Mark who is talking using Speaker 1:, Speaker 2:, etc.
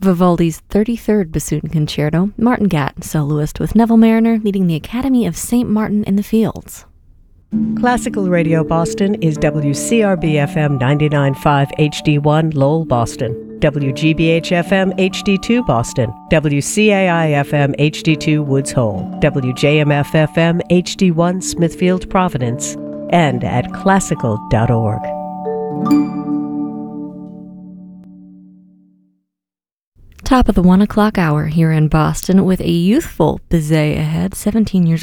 Speaker 1: Vivaldi's 33rd Bassoon Concerto, Martin Gatt, soloist with Neville Marriner, leading the Academy of St. Martin in the Fields.
Speaker 2: Classical Radio Boston is WCRB-FM 99.5 HD1 Lowell, Boston, WGBH-FM HD2 Boston, WCAI-FM HD2 Woods Hole, WJMF-FM HD1 Smithfield, Providence, and at classical.org.
Speaker 1: Top of the 1 o'clock hour here in Boston with a youthful Bizet ahead, 17 years